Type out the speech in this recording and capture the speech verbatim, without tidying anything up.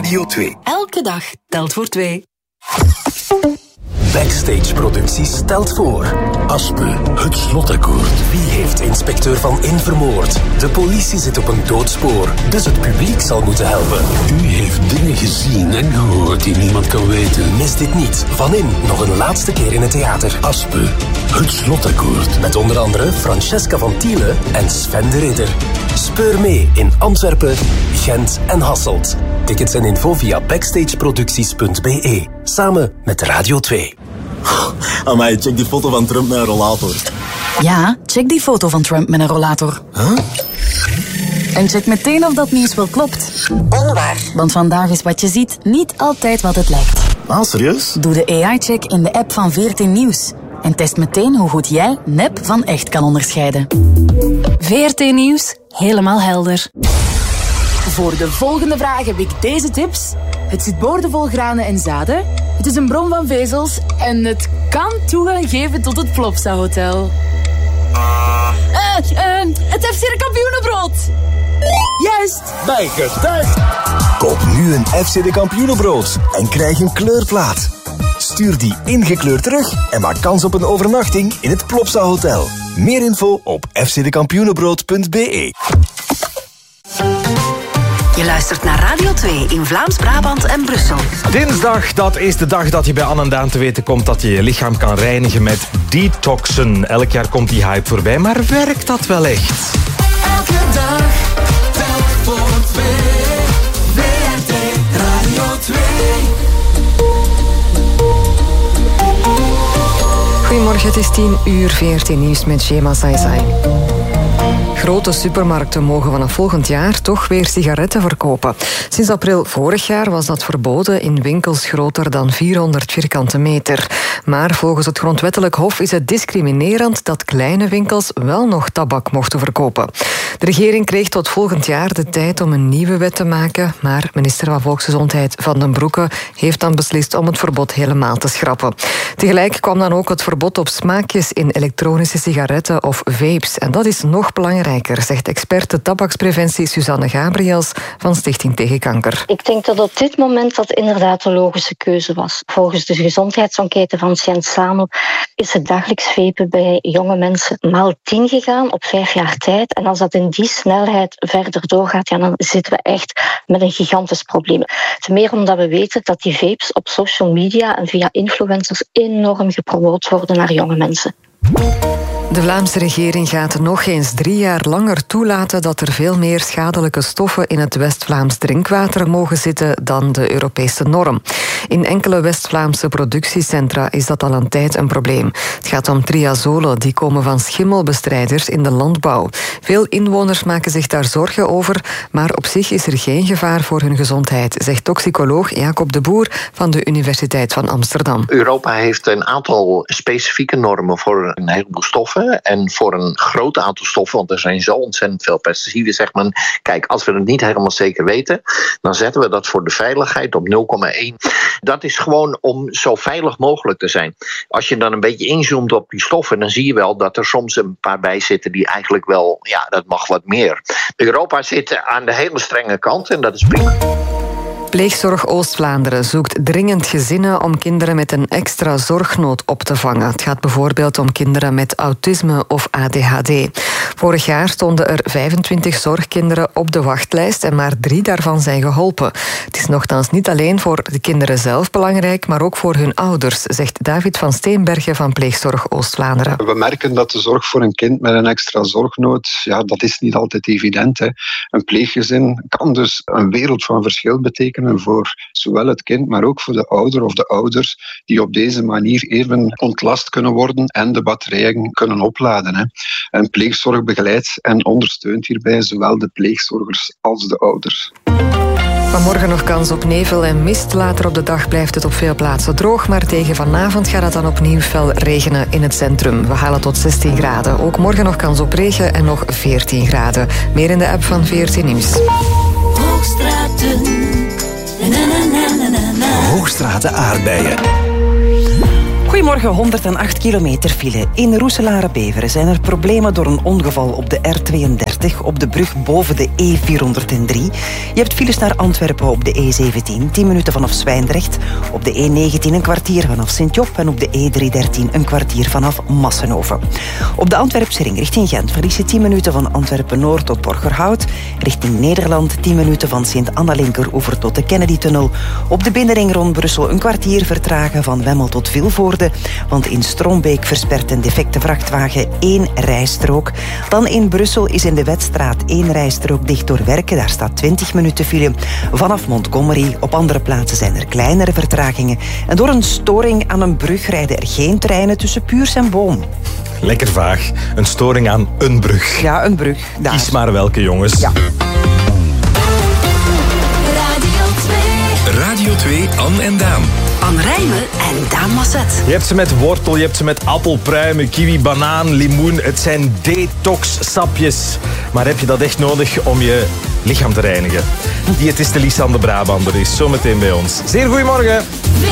Radio twee. Elke dag telt voor twee. Backstage Producties stelt voor. Aspe, het slotakkoord. Wie heeft inspecteur Van In vermoord? De politie zit op een doodspoor, dus het publiek zal moeten helpen. U heeft dingen gezien en gehoord die niemand kan weten. Mis dit niet. Van In nog een laatste keer in het theater. Aspe, het slotakkoord. Met onder andere Francesca van Thiele en Sven de Ridder. Speur mee in Antwerpen, Gent en Hasselt. Tickets en info via backstageproducties punt b e. Samen met Radio twee. Amai, check die foto van Trump met een rollator. Ja, check die foto van Trump met een rollator. Huh? En check meteen of dat nieuws wel klopt. Onwaar. Want vandaag is wat je ziet niet altijd wat het lijkt. Ah, serieus? Doe de A I-check in de app van veertien Nieuws. En test meteen hoe goed jij nep van echt kan onderscheiden. veertien Nieuws, helemaal helder. Voor de volgende vraag heb ik deze tips. Het zit boordevol granen en zaden. Het is een bron van vezels. En het kan toegang geven tot het Plopsa Hotel. Uh, uh, het F C de Kampioenenbrood. Juist. Bijgetijds. Koop nu een F C de Kampioenenbrood en krijg een kleurplaat. Stuur die ingekleurd terug en maak kans op een overnachting in het Plopsa Hotel. Meer info op f c de kampioenenbrood punt b e. Je luistert naar Radio twee in Vlaams-Brabant en Brussel. Dinsdag, dat is de dag dat je bij Anne en Daan te weten komt dat je je lichaam kan reinigen met detoxen. Elk jaar komt die hype voorbij, maar werkt dat wel echt? Elke dag, telk voor twee. V R T Radio twee. Goedemorgen, het is tien uur, V R T Nieuws met Shema Saisai. Grote supermarkten mogen vanaf volgend jaar toch weer sigaretten verkopen. Sinds april vorig jaar was dat verboden in winkels groter dan vierhonderd vierkante meter. Maar volgens het Grondwettelijk Hof is het discriminerend dat kleine winkels wel nog tabak mochten verkopen. De regering kreeg tot volgend jaar de tijd om een nieuwe wet te maken, maar minister van Volksgezondheid Van den Broeke heeft dan beslist om het verbod helemaal te schrappen. Tegelijk kwam dan ook het verbod op smaakjes in elektronische sigaretten of vapes. En dat is nog belangrijker, zegt experte tabakspreventie Suzanne Gabriels van Stichting Tegen Kanker. Ik denk dat op dit moment dat inderdaad de logische keuze was. Volgens de gezondheidsenquête van Science Samel is het dagelijks vapen bij jonge mensen maal tien gegaan op vijf jaar tijd. En als dat in die snelheid verder doorgaat, ja, dan zitten we echt met een gigantisch probleem. Ten meer omdat we weten dat die vapes op social media en via influencers enorm gepromoot worden naar jonge mensen. De Vlaamse regering gaat nog eens drie jaar langer toelaten dat er veel meer schadelijke stoffen in het West-Vlaams drinkwater mogen zitten dan de Europese norm. In enkele West-Vlaamse productiecentra is dat al een tijd een probleem. Het gaat om triazolen, die komen van schimmelbestrijders in de landbouw. Veel inwoners maken zich daar zorgen over, maar op zich is er geen gevaar voor hun gezondheid, zegt toxicoloog Jacob de Boer van de Universiteit van Amsterdam. Europa heeft een aantal specifieke normen voor een heleboel stoffen. En voor een groot aantal stoffen, want er zijn zo ontzettend veel pesticiden, zegt men, kijk, als we het niet helemaal zeker weten, dan zetten we dat voor de veiligheid op nul komma één. Dat is gewoon om zo veilig mogelijk te zijn. Als je dan een beetje inzoomt op die stoffen, dan zie je wel dat er soms een paar bij zitten die eigenlijk wel, ja, dat mag wat meer. Europa zit aan de hele strenge kant en dat is prima. Pleegzorg Oost-Vlaanderen zoekt dringend gezinnen om kinderen met een extra zorgnood op te vangen. Het gaat bijvoorbeeld om kinderen met autisme of A D H D. Vorig jaar stonden er vijfentwintig zorgkinderen op de wachtlijst en maar drie daarvan zijn geholpen. Het is nogthans niet alleen voor de kinderen zelf belangrijk, maar ook voor hun ouders, zegt David van Steenbergen van Pleegzorg Oost-Vlaanderen. We merken dat de zorg voor een kind met een extra zorgnood, ja, dat is niet altijd evident, hè. Een pleeggezin kan dus een wereld van verschil betekenen voor zowel het kind, maar ook voor de ouder of de ouders die op deze manier even ontlast kunnen worden en de batterijen kunnen opladen. Hè. En pleegzorg begeleidt en ondersteunt hierbij zowel de pleegzorgers als de ouders. Vanmorgen nog kans op nevel en mist. Later op de dag blijft het op veel plaatsen droog, maar tegen vanavond gaat het dan opnieuw fel regenen in het centrum. We halen tot zestien graden. Ook morgen nog kans op regen en nog veertien graden. Meer in de app van V R T Nieuws. Hoogstraten. Na, na, na, na, na, na. Hoogstraten aardbeien. Goedemorgen, honderdacht kilometer file. In Roeselare-Beveren zijn er problemen door een ongeval op de R tweeëndertig. veertig op de brug boven de E vierhonderddrie. Je hebt files naar Antwerpen op de E zeventien, tien minuten vanaf Zwijndrecht. Op de E negentien een kwartier vanaf Sint-Job en op de E driehonderddertien een kwartier vanaf Massenhoven. Op de Antwerpse ring richting Gent verlies je tien minuten van Antwerpen-Noord tot Borgerhout. Richting Nederland tien minuten van Sint-Anna-Linkeroever tot de Kennedy-tunnel. Op de binnenring rond Brussel een kwartier vertragen van Wemmel tot Vilvoorde. Want in Strombeek verspert een defecte vrachtwagen één rijstrook. Dan in Brussel is in de Wetstraat één rijstrook dicht door werken. Daar staat twintig minuten file. Vanaf Montgomery. Op andere plaatsen zijn er kleinere vertragingen. En door een storing aan een brug rijden er geen treinen tussen Puurs en Boom. Lekker vaag. Een storing aan een brug. Ja, een brug. Daar. Kies maar welke, jongens. Ja. Radio twee, Anne en Daan. Anne Rijmen en Daan Masset. Je hebt ze met wortel, je hebt ze met appel, pruimen, kiwi, banaan, limoen. Het zijn detox-sapjes. Maar heb je dat echt nodig om je lichaam te reinigen? Diëtiste Lisanne de Brabander is zometeen bij ons. Zeer goedemorgen.